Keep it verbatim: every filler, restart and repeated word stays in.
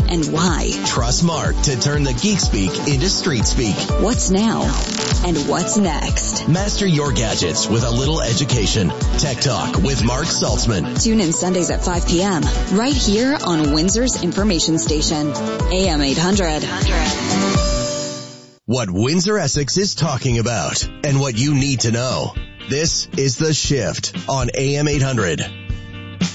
and why. Trust Mark to turn the geek speak into street speak. What's now and what's next. Master your gadgets with a little education. Tech Talk with Mark Saltzman. Tune in Sundays at five p.m. right here on Windsor's information station, A M eight hundred. What Windsor Essex is talking about and what you need to know. This is The Shift on A M eight hundred.